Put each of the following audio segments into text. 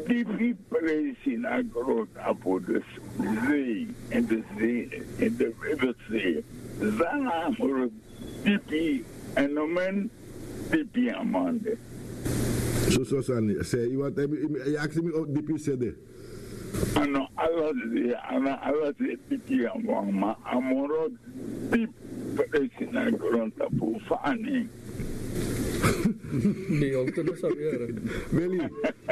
die prijs naar groot apo de zee en de zee en de Riverzee. Zanga voor diepie en noemen diepie amande. Zo Sani, zei je wat je actie me ook diepie zede. Ano alles diepie amande, maar amoro diep prijs naar groot apo fani. Nee, ook te saberen. Bel.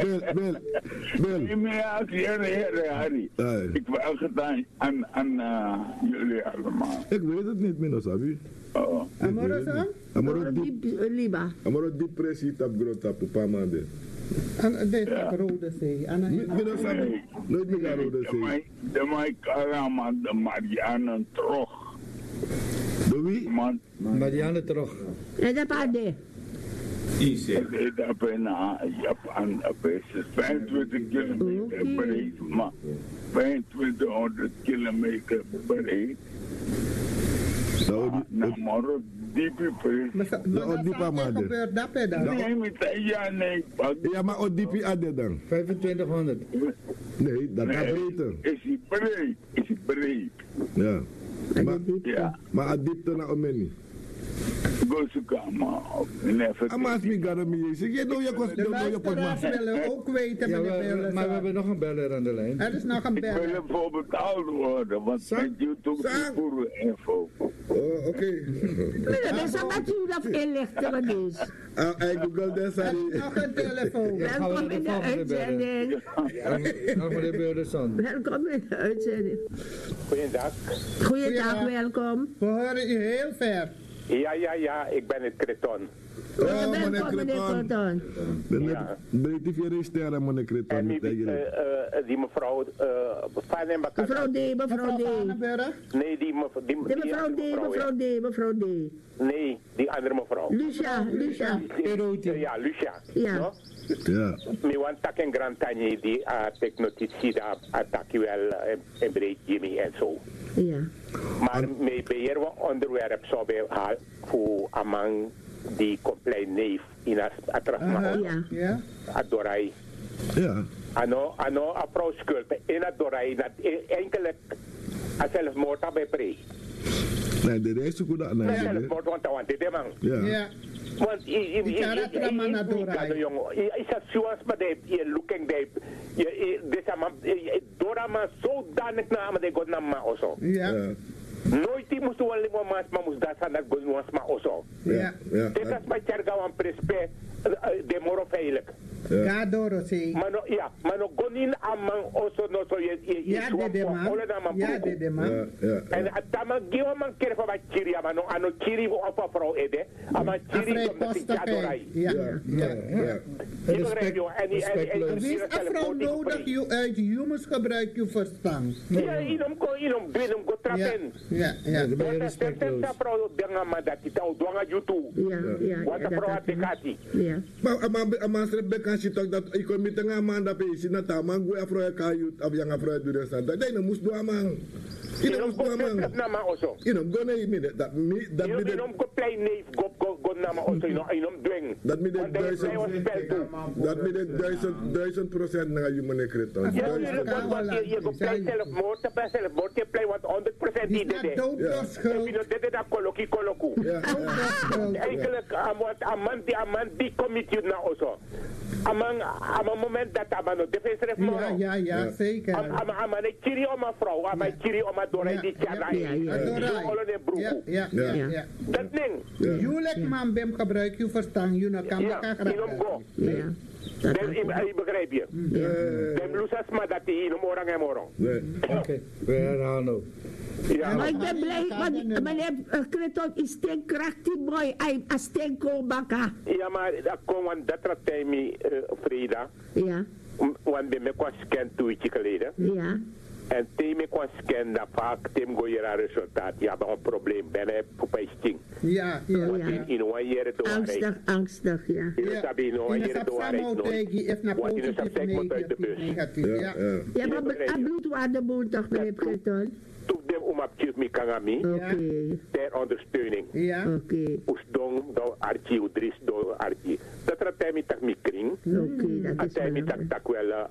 Ik Harry. Ik wil gedaan aan jullie allemaal. Ik weet het niet, Mino Sabi. Amoro zo? Amoro diep precies op groot op een paar maanden. Deze rode zee. Mino Sabi, nooit meer rode zee. De mij karama de Marianne terug. De wie? Marianne terug. En dat paarden. Dat bijna Japan, 25 kilometer breed, maar 2500 kilometer breed. Nou, maar diepe breed. Wat gebeurt dat bij dan? Nee, nee. Ja, maar wat diepe ade dan? 2500. Nee, dat gaat beter. Is hij breed? Ja. Ja. Maar a diepte na omeni. Go zoeken allemaal. Amas mi garam je zeg je doe je kost De luisteraars willen ook weten, Ja, meneer Beurle. maar we hebben nog een beller aan de lijn. Er is nog een Ik wil beller. ervoor betaald worden, want met YouTube is voor info. Oh, oké. Dat is wat u dat inlichten wat is. Hij Google Er desari. is nog een telefoon. Welkom in de uitzending. Nog meneer Beurderson. Welkom in de uitzending. Goeiedag. Goeiedag, welkom. We horen u heel ver. Ja, ik ben het Kreton. Oh, meneer Welkom, meneer Kreton. Korton. Breed die vier sterren, meneer Kreton. En die mevrouw van en Mevrouw D, mevrouw D. Vanenburg? Nee, die Mevrouw D. Nee, die andere mevrouw. Lucia. Ja, Lucia. Ja. No? Ja. Me want tak en Grand Tanje die tek notitie daar attack wel en breed Jimmy en zo. Ja. Maar me beheer we onderwerp zo bij haar voor amang die compleet neef in atras Ja. adorai. Ja. Ano approach schuld in adorai dat enkele zelfmoord bij pre. Nee, de rest is goed. Nee, Zelfmoord want dit man. ja. Want is dat zoals maar je looking deze man Dora maar zodanig naam de god naam maar also. Ja. Nooit die moest wel limo maar moest dat zijn dat god was maar also. Ja. Dit is mijn charga van prespe de moro veilig. Ja, Dorothy. Maar no gonin amang also no so je Ja, de man. en atama giwa man kere fa chiri ama no ano chiri of vrouw ede ama chiri om dat ik adorai. Ja. Wie is afro nodig je uit hummus gebruik je verstand? Ja, inom go trapen. Ja. Dan ben je respectloos. Dat vrouw denga ma dat kita udwanga jutu. Ja. Wat de vrouw had dekati. Ja. Maar Rebecca zit ook dat ik kom met een man dat is in het man go afro kayut of yang afro doe dat dat ding moest doen man. Inom nama also. Inom go nee me dat Inom go play neef go nama also inom dwing. dat me de 1000% na je meneer Kreton. Ja, je go play zelfmoord, je play wat 100% die Dat dit. doodschuld. Dit is dat koloku. Eigenlijk amant die committee na also. Amang moment dat amano defense ref mo. Ja, zeker. Amane chiri o ma vrouw, amane chiri o ma dorai di chadai. Ja. Dat ding. Jullie man bem gebruik je verstand, je kan elkaar graag. Ja. Ik begrijp je. Dem lusas ma dat die in morang en morang. Oké, we herhalen. Ja. Maar ik ben blij, want meneer Kreton is steenkrachtig mooi. Hij is steenkoolbakker. Ja, maar dat komt dat ratemi Frida. Ja. Want bij me kwam scan 2 weken geleden. Ja. En tegen me kwam scan dat vaak tegen goeie resultaat. Ja, maar een probleem. Ben ik op een sting. Ja. In een jaar door. Angstig, ja. Je sabi in een jaar door. Want in een subsect moet uit de bus. Ja, maar bloedwaarde moet toch, meneer Kreton? Toef dem opchief mi kangami. Ter ondersteuning. Ja. Oesdong do archi, udris do archi. Dat ratemi tak mi kring. Oké, dat is wel. Tak wel